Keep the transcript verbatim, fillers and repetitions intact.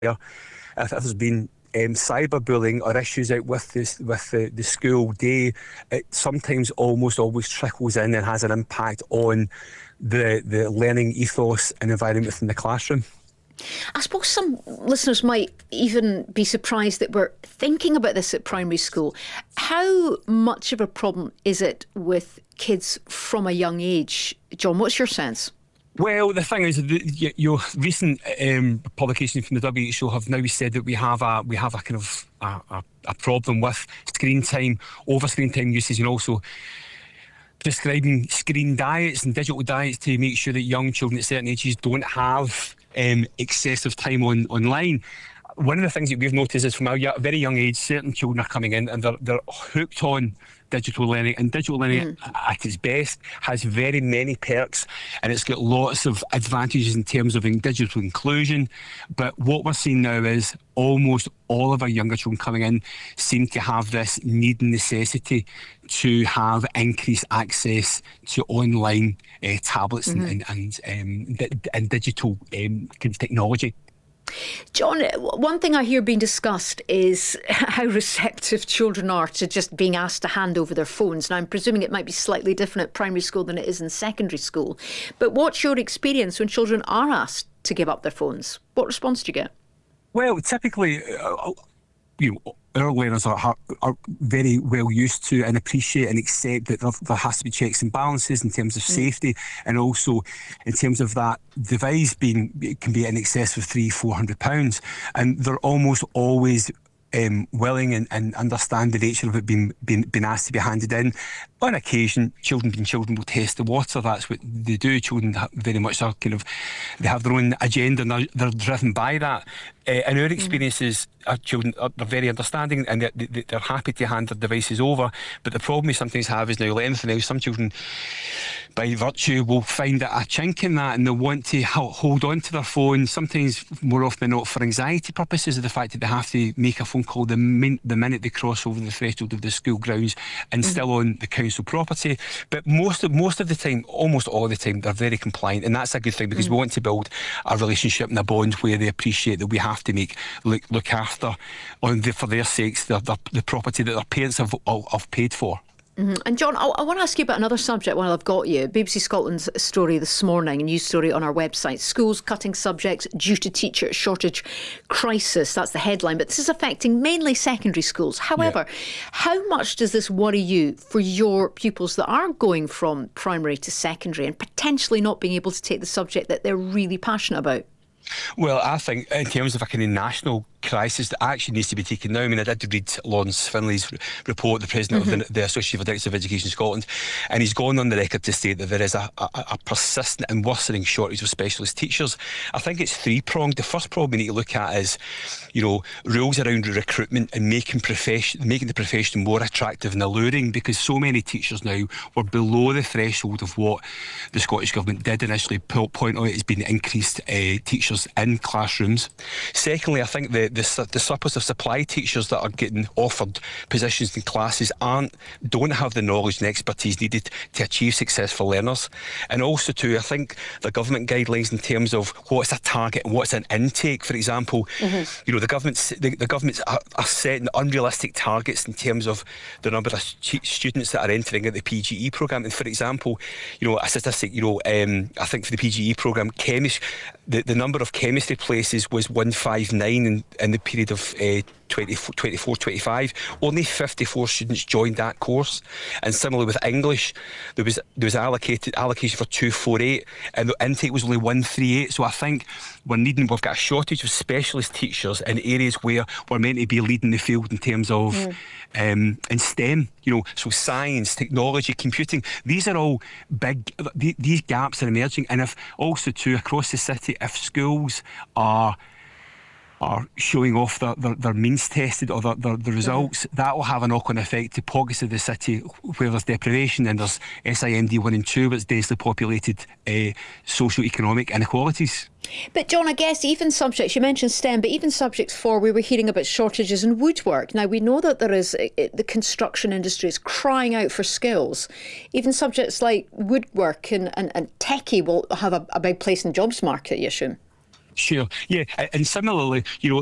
if, if there's been um, cyberbullying or issues out with this with the, the school day, it sometimes almost always trickles in and has an impact on the the learning ethos and environment within the classroom. I suppose some listeners might even be surprised that we're thinking about this at primary school. How much of a problem is it with kids from a young age? John, what's your sense? Well, the thing is, the, your recent um, publications from the W H O have now said that we have a we have a kind of a, a, a problem with screen time, over screen time usage, and also prescribing screen diets and digital diets to make sure that young children at certain ages don't have um, excessive time on online. One of the things that we've noticed is from a very young age, certain children are coming in and they're, they're hooked on digital learning, and digital learning mm. at its best has very many perks, and it's got lots of advantages in terms of digital inclusion. But what we're seeing now is almost all of our younger children coming in seem to have this need and necessity to have increased access to online uh, tablets mm-hmm. and, and, and, um, and digital um, kind of technology. John, one thing I hear being discussed is how receptive children are to just being asked to hand over their phones. Now, I'm presuming it might be slightly different at primary school than it is in secondary school. But what's your experience when children are asked to give up their phones? What response do you get? Well, typically, uh, you know, our learners are, are very well used to and appreciate and accept that there, there has to be checks and balances in terms of safety, mm. and also in terms of that device being, it can be in excess of three, four hundred pounds, and they're almost always um, willing and, and understand the nature of it being, being being asked to be handed in. On occasion, children being children will test the water. That's what they do. Children very much are kind of, they have their own agenda and they're, they're driven by that. Uh, in our experiences, our children are they're very understanding and they're, they're happy to hand their devices over. But the problem we sometimes have is now, like anything else, some children, by virtue, will find a chink in that and they'll want to hold on to their phone, sometimes more often than not for anxiety purposes, of the fact that they have to make a phone call the, min- the minute they cross over the threshold of the school grounds and mm-hmm. still on the council property. But most of most of the time, almost all the time, they're very compliant, and that's a good thing because mm-hmm. we want to build a relationship and a bond where they appreciate that we have to make look look after on the, for their sakes the, the, the property that their parents have, have paid for. Mm-hmm. And John, I, I want to ask you about another subject while I've got you. B B C Scotland's story this morning, a news story on our website. Schools cutting subjects due to teacher shortage crisis. That's the headline. But this is affecting mainly secondary schools. However, yeah. how much does this worry you for your pupils that are going from primary to secondary and potentially not being able to take the subject that they're really passionate about? Well, I think in terms of a kind of national crisis that action needs to be taken now. I mean, I did read Lawrence Finlay's report, the president mm-hmm. of the, the Association for Directors of Education Scotland, and he's gone on the record to state that there is a, a, a persistent and worsening shortage of specialist teachers. I think it's three-pronged. The first problem we need to look at is, you know, rules around recruitment and making profession, making the profession more attractive and alluring, because so many teachers now were below the threshold of what the Scottish Government did initially point out as being increased uh, teachers in classrooms. Secondly, I think the The, the surplus of supply teachers that are getting offered positions in classes aren't don't have the knowledge and expertise needed to achieve successful learners. And also too, I think the government guidelines in terms of what's a target and what's an intake, for example, mm-hmm. you know, the government's the, the governments are, are setting unrealistic targets in terms of the number of students that are entering at the P G E programme. And for example, you know, a statistic, you know, um, I think for the P G E programme, chemistry, the, the number of chemistry places was one fifty-nine in, in the period of uh, twenty-four twenty-five. Only fifty-four students joined that course, and similarly with English, there was there was allocated allocation for two forty-eight, and the intake was only one thirty-eight. So I think we're needing we've got a shortage of specialist teachers in areas where we're meant to be leading the field in terms of mm. um, in STEM. You know, so science, technology, computing. These are all big. These gaps are emerging, and if also too across the city, if schools are are showing off their, their, their means tested or their, their, the results, mm-hmm. that will have a knock-on effect to pockets of the city where there's deprivation and there's S I M D one and two, but it's densely populated uh, socio-economic inequalities. But John, I guess even subjects, you mentioned STEM, but even subjects for, we were hearing about shortages in woodwork. Now, we know that there is, the construction industry is crying out for skills. Even subjects like woodwork and, and, and techie will have a, a big place in the jobs market, you assume? Sure. Yeah. a- And similarly, you know,